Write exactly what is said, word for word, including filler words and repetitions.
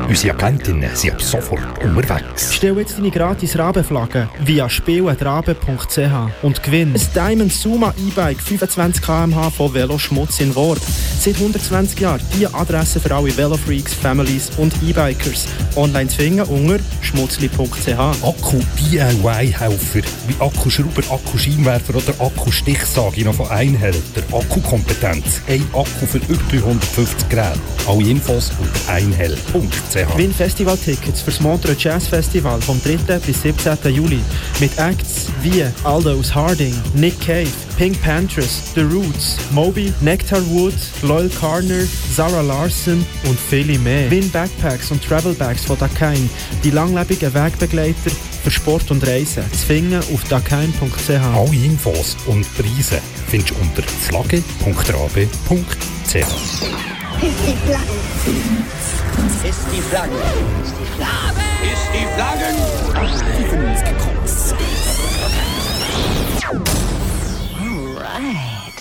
Unsere Agentinnen sind ab sofort unterwegs. Stell jetzt deine gratis Rabenflagge via spiel at rabe punkt c h und gewinn ein Diamond Suma E-Bike fünfundzwanzig Kilometer pro Stunde von Veloschmutz in Worb. Seit hundertzwanzig Jahren die Adresse für alle Velofreaks, Families und E-Bikers. Online zu finden unter schmutzli punkt c h. Akku-D I Y-Helfer wie Akkuschrauber, Akkuscheinwerfer oder Akkustichsage noch von Einhälter. Akkukompetenz. Ein Akku für über dreihundertfünfzig Geräte. Alle Infos unter einhell punkt c h. Gewinn Festivaltickets für das Montreux Jazz Festival vom dritten bis siebzehnten Juli mit Acts wie Aldous Harding, Nick Cave, Pink Panthers, The Roots, Moby, Nectar Wood, Loyal Carner, Zara Larson und viele mehr. Win Backpacks und Travel Bags von Dakine, die langlebigen Wegbegleiter für Sport und Reisen. Zu finden auf dakine punkt c h. Alle Infos und Preise findest du unter flagge punkt rabe punkt c h. Ist die Flagge. Ist die Flagge. Ist die Flagge. Ist die Flagge.